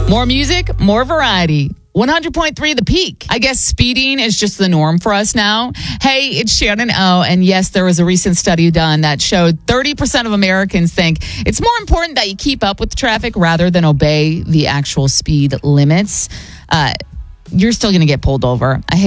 More music, more variety. 100.3 The Peak. I guess speeding is just the norm for us now. Hey, it's Shannon O. And yes, there was a recent study done that showed 30% of Americans think it's more important that you keep up with traffic rather than obey the actual speed limits. You're still going to get pulled over. I hate